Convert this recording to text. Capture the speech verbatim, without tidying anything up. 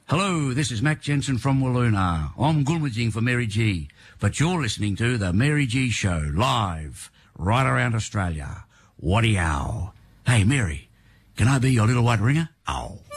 Hello, this is Mac Jensen from Walloona. I'm Gulmajing for Mary G, but you're listening to The Mary G Show, live, right around Australia. Waddy-ow. Hey, Mary, can I be your little white ringer? Ow.